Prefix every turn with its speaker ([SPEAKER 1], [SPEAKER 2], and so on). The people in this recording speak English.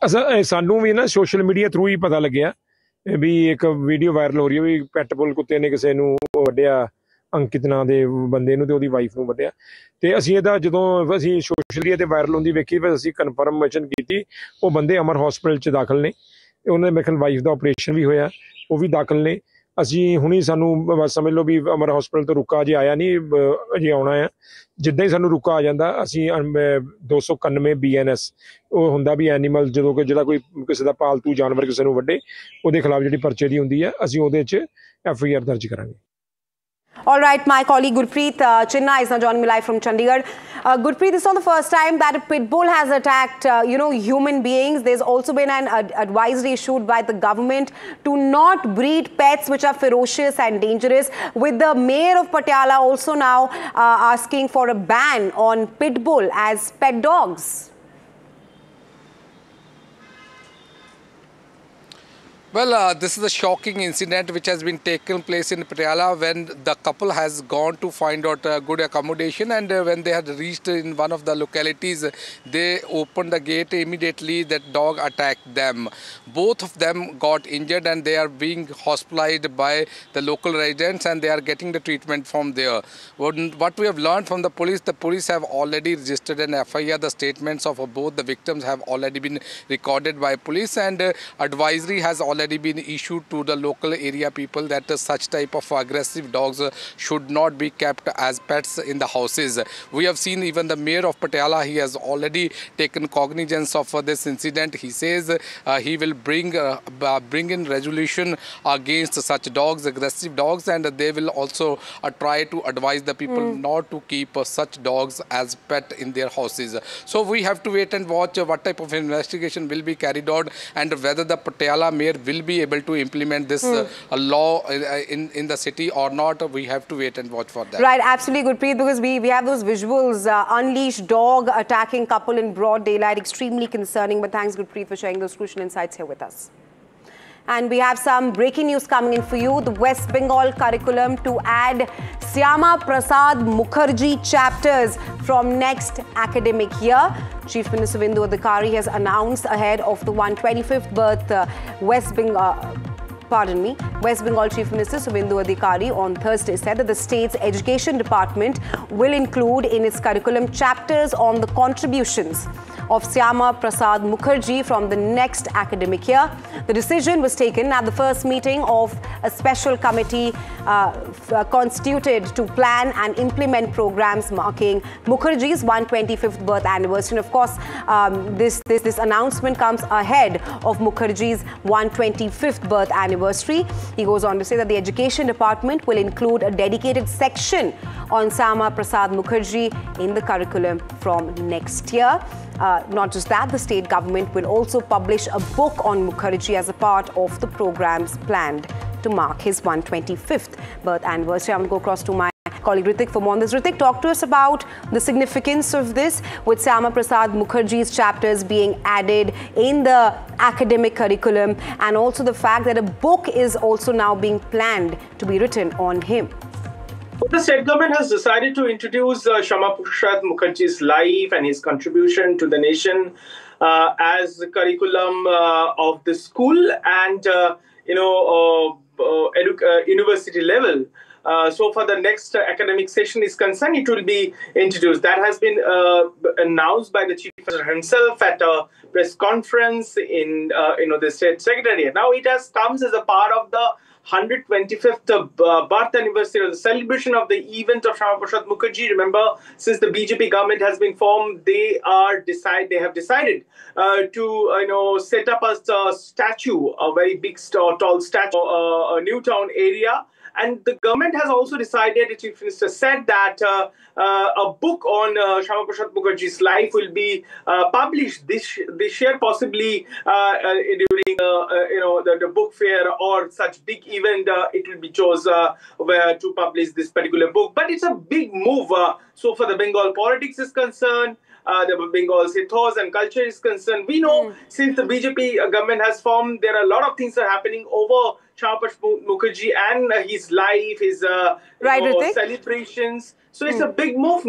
[SPEAKER 1] ਸਾਨੂੰ ਵੀ ਨਾ social media through ਹੀ ਪਤਾ ਲੱਗਿਆ ਵੀ ਇੱਕ ਵੀਡੀਓ ਵਾਇਰਲ ਹੋ ਰਹੀ ਹੈ ਵੀ ਪੈਟਬੁਲ ਕੁੱਤੇ ਨੇ ਕਿਸੇ ਨੂੰ ਵੱਢਿਆ, ਅੰਕਿਤ ਨਾਂ ਦੇ ਬੰਦੇ ਨੂੰ ਤੇ ਉਹਦੀ ਵਾਈਫ ਨੂੰ ਵੱਢਿਆ। ਤੇ ਅਸੀਂ ਇਹਦਾ ਜਦੋਂ ਅਸੀਂ ਸੋਸ਼ਲ ਮੀਡੀਆ ਤੇ ਵਾਇਰਲ ਹੁੰਦੀ ਵੇਖੀ ਫਿਰ ਅਸੀਂ ਕਨਫਰਮੇਸ਼ਨ ਕੀਤੀ, ਉਹ ਬੰਦੇ ਅਮਰ ਹਸਪੀਟਲ 'ਚ ਦਾਖਲ ਨੇ ਤੇ ਉਹਨਾਂ ਦੇ ਮੇਰੇ ਖਿਆਲ ਵਾਈਫ ਦਾ ਆਪਰੇਸ਼ਨ ਵੀ ਹੋਇਆ, ਉਹ ਵੀ ਦਾਖਲ ਨੇ। ਅਸੀਂ ਹੁਣੀ ਸਾਨੂੰ ਬਸ ਸਮਝ ਲਓ ਵੀ ਅਮਰ ਹਸਪੀਟਲ ਤੋਂ ਰੁਕਾ ਅਜੇ ਆਇਆ ਨਹੀਂ, ਅਜੇ ਆਉਣਾ ਆ। ਜਿੱਦਾਂ ਹੀ ਸਾਨੂੰ ਰੁਕਾ ਆ ਜਾਂਦਾ ਅਸੀਂ 291 BNS ਉਹ ਹੁੰਦਾ ਵੀ ਐਨੀਮਲ ਜਦੋਂ ਕਿ ਜਿਹੜਾ ਕੋਈ ਕਿਸੇ ਦਾ ਪਾਲਤੂ ਜਾਨਵਰ ਕਿਸੇ ਨੂੰ ਵੱਢੇ ਉਹਦੇ ਖਿਲਾਫ ਜਿਹੜੀ ਪਰਚੇ ਦੀ ਹੁੰਦੀ ਹੈ ਅਸੀਂ ਉਹਦੇ 'ਚ FIR ਦਰਜ ਕਰਾਂਗੇ।
[SPEAKER 2] All right, my colleague Gurpreet Chinna is now joining me live from Chandigarh. Gurpreet, this is not the first time that a pit bull has attacked, human beings. There's also been an advisory issued by the government to not breed pets which are ferocious and dangerous, with the mayor of Patiala also now asking for a ban on pit bull as pet dogs.
[SPEAKER 3] Well, this is a shocking incident which has been taken place in Patiala when the couple has gone to find out good accommodation, and when they had reached in one of the localities, they opened the gate. Immediately that dog attacked them. Both of them got injured and they are being hospitalized by the local residents and they are getting the treatment from there. What we have learned from the police have already registered an FIR. The statements of both the victims have already been recorded by police, and advisory has already been issued to the local area people that such type of aggressive dogs should not be kept as pets in the houses. We have seen even the mayor of Patiala, he has already taken cognizance of this incident. He says he will bring in resolution against such dogs, aggressive dogs, and they will also try to advise the people not to keep such dogs as pet in their houses. So we have to wait and watch what type of investigation will be carried out and whether the Patiala mayor will be able to implement this law in the city or not. We have to wait and watch for that.
[SPEAKER 2] Right, absolutely, Gurpreet, because we have those visuals, unleashed dog attacking couple in broad daylight, extremely concerning. But thanks, Gurpreet, for sharing those crucial insights here with us. And we have some breaking news coming in for you. The West Bengal curriculum to add Syama Prasad Mukherjee chapters from next academic year. Chief Minister Subhendu Adhikari has announced ahead of the 125th birth West Bengal Chief Minister Subhendu Adhikari on Thursday said that the state's education department will include in its curriculum chapters on the contributions of Syama Prasad Mukherjee from the next academic year. The decision was taken at the first meeting of a special committee constituted to plan and implement programs marking Mukherjee's 125th birth anniversary. And of course, this announcement comes ahead of Mukherjee's 125th birth anniversary. He goes on to say that the education department will include a dedicated section on Syama Prasad Mukherjee in the curriculum from next year. Not just that, the state government will also publish a book on Mukherjee as a part of the programs planned to mark his 125th birth anniversary. I'm going to go across to my colleague Ritik for more on this. Ritik, talk to us about the significance of this, with Syama Prasad Mukherjee's chapters being added in the academic curriculum, and also the fact that a book is also now being planned to be written on him.
[SPEAKER 4] The state government has decided to introduce Syama Prasad Mukherjee's life and his contribution to the nation as the curriculum of the school and university level. So for the next academic session is concerned, it will be introduced. That has been announced by the Chief Minister himself at a press conference in the State Secretariat. Now it comes as a part of the 125th birth anniversary or the celebration of the event of Syama Prasad Mukherjee. Remember, since the BJP government has been formed, they have decided to set up a statue, a very big tall statue, a new town area. And the government has also decided, the Chief Minister said that a book on Syama Prasad Mukherjee's life will be published this year, possibly during the book fair or such big event. It will be chosen where to publish this particular book. But it's a big move. So for the Bengal politics is concerned, the Bengal's ethos and culture is concerned. We know since the BJP government has formed, there are a lot of things that are happening over Syama Prasad Mukherjee and his life, his celebrations. So it's a big move.